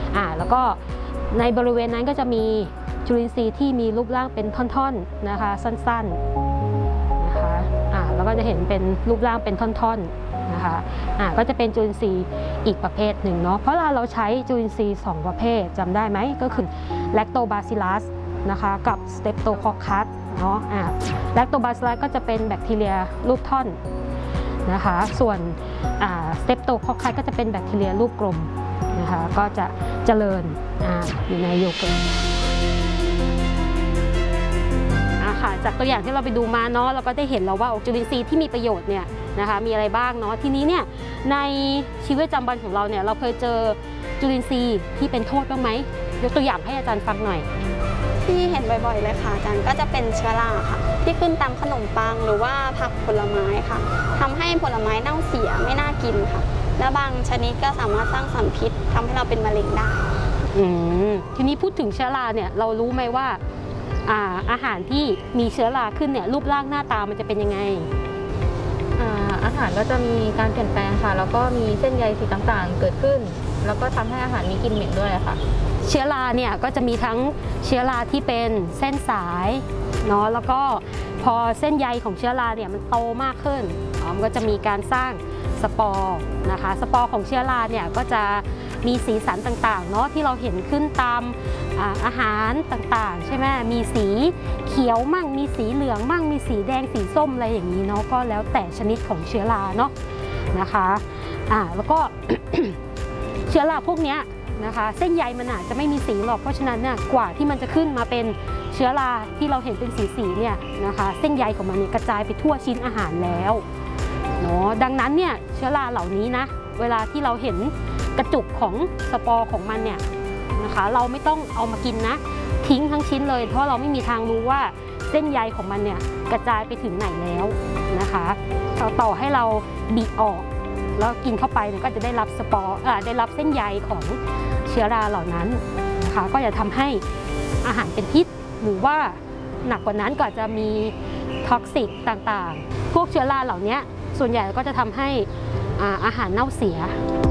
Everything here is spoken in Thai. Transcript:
แล้วก็ในบริเวณนั้นก็จะมีจุลินทรีย์ที่มีรูปร่างเป็นท่อนๆนะคะสั้นๆนะคะแล้วก็จะเห็นเป็นรูปร่างเป็นท่อนๆนะคะก็จะเป็นจุลินทรีย์อีกประเภทหนึ่งเนาะเพราะเราใช้จุลินทรีย์2ประเภทจำได้ไหมก็คือแลคโตบาซิลัสนะคะกับสเตปโตคอคัสเนาะแลคโตบาซิลัสก็จะเป็นแบคทีเรียรูปท่อนนะคะส่วนสเตปโตคอคัสก็จะเป็นแบคทีเรียรูปกลมนะคะก็จะเจริญอยู่ในโยเกิร์ตค่ะจากตัวอย่างที่เราไปดูมาเนาะเราก็ได้เห็นแล้วว่าจุลินทรีย์ที่มีประโยชน์เนี่ยนะคะมีอะไรบ้างเนาะทีนี้เนี่ยในชีวิตประจำวันของเราเนี่ยเราเคยเจอจุลินทรีย์ที่เป็นโทษบ้างไหมยกตัวอย่างให้อาจารย์ฟังหน่อยที่เห็นบ่อยๆเลยค่ะอาจารย์ก็จะเป็นเชื้อราค่ะที่ขึ้นตามขนมปังหรือว่าผักผลไม้ค่ะทำให้ผลไม้เน่าเสียไม่น่ากินค่ะและบางชนิดก็สามารถสร้างสารพิษทำให้เราเป็นมะเร็งได้ทีนี้พูดถึงเชื้อราเนี่ยเรารู้ไหมว่าอาหารที่มีเชื้อราขึ้นเนี่ยรูปร่างหน้าตามันจะเป็นยังไงอาหารก็จะมีการเปลี่ยนแปลงค่ะแล้วก็มีเส้นใยสีต่างๆเกิดขึ้นแล้วก็ทำให้อาหารมีกลิ่นเหม็นด้วยค่ะเชื้อราเนี่ยก็จะมีทั้งเชื้อราที่เป็นเส้นสายเนาะแล้วก็พอเส้นใยของเชื้อราเนี่ยมันโตมากขึ้นมันก็จะมีการสร้างสปอร์นะคะสปอร์ของเชื้อราเนี่ยก็จะมีสีสันต่างๆเนาะที่เราเห็นขึ้นตามอาหารต่างๆใช่ไหมมีสีเขียวมั่งมีสีเหลืองมั่งมีสีแดงสีส้มอะไรอย่างนี้เนาะก็แล้วแต่ชนิดของเชื้อราเนาะนะคะแล้วก็ เชื้อราพวกนี้นะคะเส้นใยมันอาจจะไม่มีสีหรอกเพราะฉะนั้นเนี่ยกว่าที่มันจะขึ้นมาเป็นเชื้อราที่เราเห็นเป็นสีเนี่ยนะคะเส้นใยของมันเนี่ยกระจายไปทั่วชิ้นอาหารแล้วเนาะดังนั้นเนี่ยเชื้อราเหล่านี้นะเวลาที่เราเห็นกระจุกของสปอร์ของมันเนี่ยนะคะเราไม่ต้องเอามากินนะทิ้งทั้งชิ้นเลยเพราะเราไม่มีทางรู้ว่าเส้นใยของมันเนี่ยกระจายไปถึงไหนแล้วนะคะต่อให้เราบีบออกแล้วกินเข้าไปเนี่ยก็จะได้รับสปอร์ได้รับเส้นใยของเชื้อราเหล่านั้นนะคะก็จะทำให้อาหารเป็นพิษหรือว่าหนักกว่านั้นก็จะมีท็อกซิกต่างๆพวกเชื้อราเหล่านี้ส่วนใหญ่ก็จะทำให้อาหารเน่าเสีย